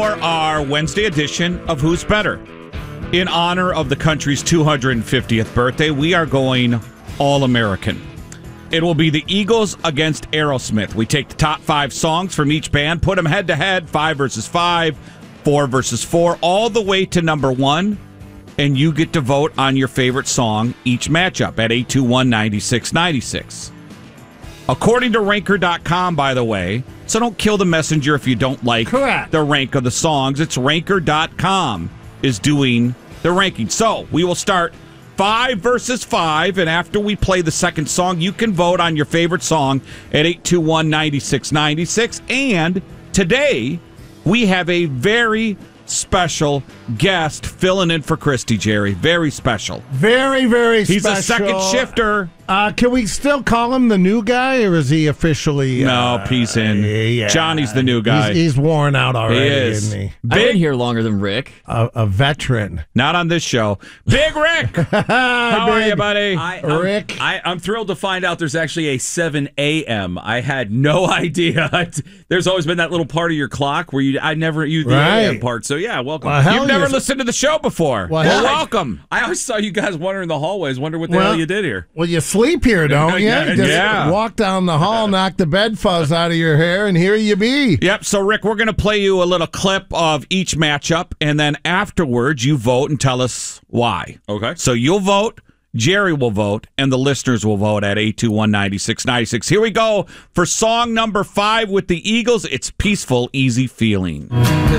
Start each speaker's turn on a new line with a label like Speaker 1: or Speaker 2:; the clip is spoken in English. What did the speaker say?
Speaker 1: our Wednesday edition of Who's Better. In honor of the country's 250th birthday, we are going All-American. It will be the Eagles against Aerosmith. We take the top 5 songs from each band, put them head-to-head, 5 versus 5, 4 versus 4, all the way to number 1, and you get to vote on your favorite song each matchup at 821-9696. According to Ranker.com, by the way, so don't kill the messenger if you don't like the rank of the songs. It's Ranker.com is doing the ranking. So we will start 5 versus 5, and after we play the second song, you can vote on your favorite song at 821-9696. And today, we have a very special guest filling in for Christy, Jerry. Very special.
Speaker 2: Very, very special.
Speaker 1: He's a second shifter.
Speaker 2: Can we still call him the new guy, or is he officially...
Speaker 1: No, he's in.
Speaker 2: Yeah.
Speaker 1: Johnny's the new guy.
Speaker 2: He's worn out already,
Speaker 1: he is.
Speaker 2: isn't he?
Speaker 3: I've been here longer than Rick.
Speaker 2: A veteran.
Speaker 1: Not on this show. Big Rick! How are you, buddy?
Speaker 2: Rick?
Speaker 4: I'm thrilled to find out there's actually a 7 a.m. I had no idea. There's always been that little part of your clock where the a.m. part. So, yeah, welcome.
Speaker 2: Well,
Speaker 1: you've never listened to the show before. Well, welcome.
Speaker 4: I always saw you guys wandering the hallways. Wonder what the hell you did here.
Speaker 2: Well, you sleep here, don't you? Just walk down the hall, knock the bed fuzz out of your hair, and here you be.
Speaker 1: Yep. So, Rick, we're going to play you a little clip of each matchup, and then afterwards you vote and tell us why.
Speaker 4: Okay.
Speaker 1: So you'll vote, Jerry will vote, and the listeners will vote at 821-9696. Here we go for song number 5 with the Eagles. It's Peaceful, Easy Feeling.